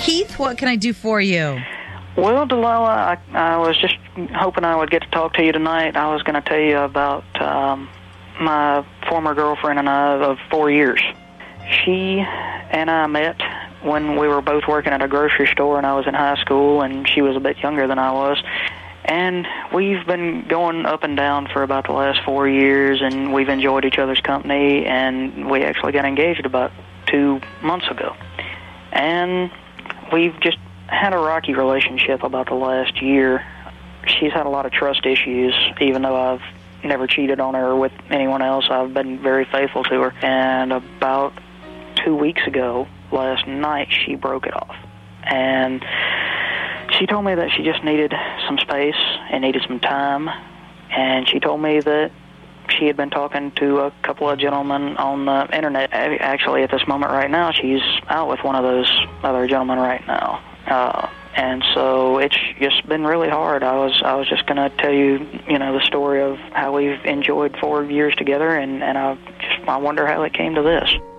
Keith, what can I do for you? Well, Delilah, I was just hoping I would get to talk to you tonight. I was going to tell you about my former girlfriend and I of 4 years. She and I met when we were both working at a grocery store, and I was in high school, and she was a bit younger than I was. And we've been going up and down for about the last 4 years, and we've enjoyed each other's company, and we actually got engaged about 2 months ago. And we've just had a rocky relationship about the last year. She's had a lot of trust issues, even though I've never cheated on her with anyone else. I've been very faithful to her. And about 2 weeks ago, last night, she broke it off. And she told me that she just needed some space and needed some time. And she told me that she had been talking to a couple of gentlemen on the internet. Actually, at this moment right now, she's out with one of those other gentlemen right now. And so it's just been really hard. I was just going to tell you, the story of how we've enjoyed 4 years together, and I wonder how it came to this.